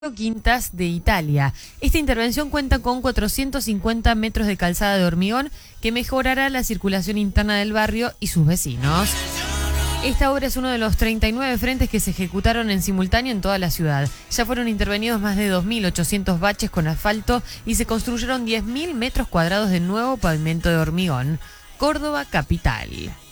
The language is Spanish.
Quintas de Italia. Esta intervención cuenta con 450 metros de calzada de hormigón que mejorará la circulación interna del barrio y sus vecinos. Esta obra es uno de los 39 frentes que se ejecutaron en simultáneo en toda la ciudad. Ya fueron intervenidos más de 2.800 baches con asfalto y se construyeron 10.000 metros cuadrados de nuevo pavimento de hormigón. Córdoba capital.